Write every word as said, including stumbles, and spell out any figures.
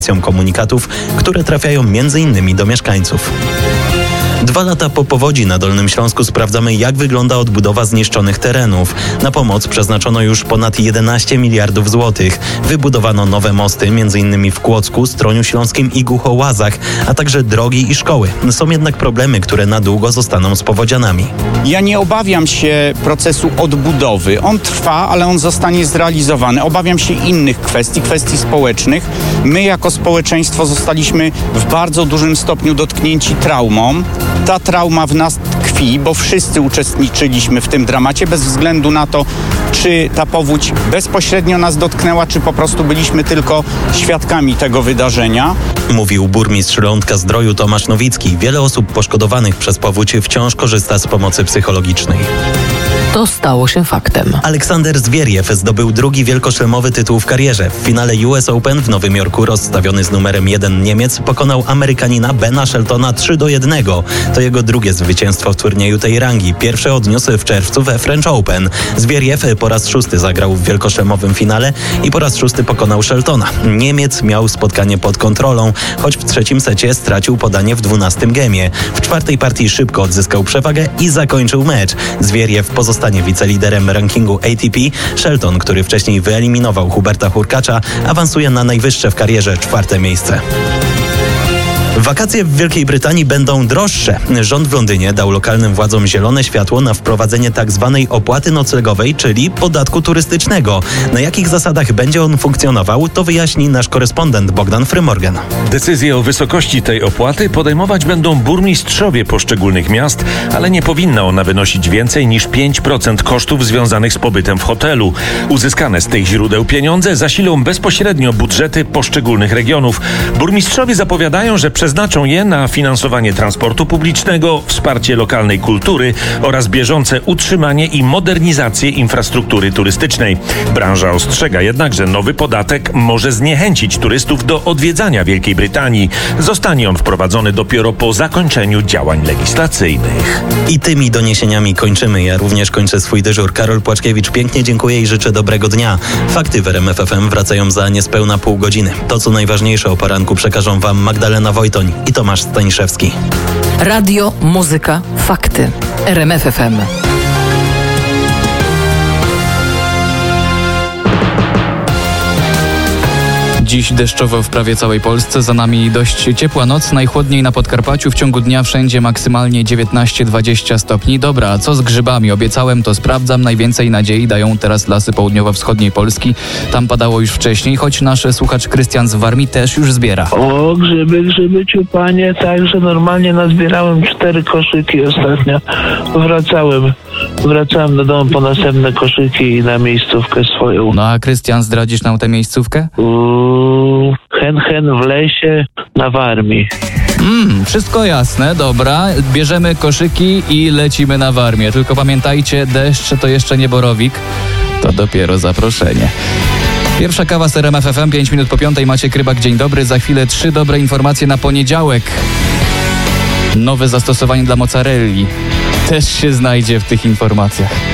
komunikatów, które trafiają między innymi do mieszkańców. Dwa lata po powodzi na Dolnym Śląsku sprawdzamy, jak wygląda odbudowa zniszczonych terenów. Na pomoc przeznaczono już ponad jedenaście miliardów złotych. Wybudowano nowe mosty, między innymi w Kłodzku, Stroniu Śląskim i Głuchołazach, a także drogi i szkoły. Są jednak problemy, które na długo zostaną z powodzianami. Ja nie obawiam się procesu odbudowy. On trwa, ale on zostanie zrealizowany. Obawiam się innych kwestii, kwestii społecznych. My jako społeczeństwo zostaliśmy w bardzo dużym stopniu dotknięci traumą. Ta trauma w nas tkwi, bo wszyscy uczestniczyliśmy w tym dramacie, bez względu na to, czy ta powódź bezpośrednio nas dotknęła, czy po prostu byliśmy tylko świadkami tego wydarzenia. Mówił burmistrz Lądka-Zdroju Tomasz Nowicki. Wiele osób poszkodowanych przez powódź wciąż korzysta z pomocy psychologicznej. To stało się faktem. Aleksander Zwieriew zdobył drugi wielkoszlemowy tytuł w karierze. W finale U S Open w Nowym Jorku rozstawiony z numerem jeden Niemiec pokonał Amerykanina Bena Sheltona trzy do jednego. To jego drugie zwycięstwo w turnieju tej rangi. Pierwsze odniósł w czerwcu we French Open. Zwieriew po raz szósty zagrał w wielkoszlemowym finale i po raz szósty pokonał Sheltona. Niemiec miał spotkanie pod kontrolą, choć w trzecim secie stracił podanie w dwunastym gemie. W czwartej partii szybko odzyskał przewagę i zakończył mecz. Zwieriew pozostał Zostanie wiceliderem rankingu A T P. Shelton, który wcześniej wyeliminował Huberta Hurkacza, awansuje na najwyższe w karierze czwarte miejsce. Wakacje w Wielkiej Brytanii będą droższe. Rząd w Londynie dał lokalnym władzom zielone światło na wprowadzenie tzw. opłaty noclegowej, czyli podatku turystycznego. Na jakich zasadach będzie on funkcjonował, to wyjaśni nasz korespondent Bogdan Frymorgan. Decyzje o wysokości tej opłaty podejmować będą burmistrzowie poszczególnych miast, ale nie powinna ona wynosić więcej niż pięć procent kosztów związanych z pobytem w hotelu. Uzyskane z tych źródeł pieniądze zasilą bezpośrednio budżety poszczególnych regionów. Burmistrzowie zapowiadają, że przeznaczą je na finansowanie transportu publicznego, wsparcie lokalnej kultury oraz bieżące utrzymanie i modernizację infrastruktury turystycznej. Branża ostrzega jednak, że nowy podatek może zniechęcić turystów do odwiedzania Wielkiej Brytanii. Zostanie on wprowadzony dopiero po zakończeniu działań legislacyjnych. I tymi doniesieniami kończymy. Ja również kończę swój dyżur. Karol Płaczkiewicz, pięknie dziękuję i życzę dobrego dnia. Fakty w R M F F M wracają za niespełna pół godziny. To, co najważniejsze o poranku, przekażą Wam Magdalena Wojtoń i Tomasz Staniszewski. Radio, muzyka, fakty. R M F F M. Dziś deszczowo w prawie całej Polsce, za nami dość ciepła noc, najchłodniej na Podkarpaciu, w ciągu dnia wszędzie maksymalnie dziewiętnaście dwadzieścia stopni. Dobra, a co z grzybami? Obiecałem, to sprawdzam. Najwięcej nadziei dają teraz lasy południowo-wschodniej Polski. Tam padało już wcześniej, choć nasz słuchacz Krystian z Warmii też już zbiera. O, grzyby, grzyby, ciupanie, także normalnie nazbierałem cztery koszyki ostatnio. Wracałem, wracałem do domu po następne koszyki i na miejscówkę swoją. No a Krystian, zdradzisz nam tę miejscówkę? Uuu, hen, hen w lesie na Warmii. Mm, wszystko jasne, dobra. Bierzemy koszyki i lecimy na Warmię. Tylko pamiętajcie, deszcz to jeszcze nie Borowik, to dopiero zaproszenie. Pierwsza kawa z R M F F M, pięć minut po piątej. Maciek Rybak, dzień dobry. Za chwilę trzy dobre informacje na poniedziałek. Nowe zastosowanie dla mozzarelli też się znajdzie w tych informacjach.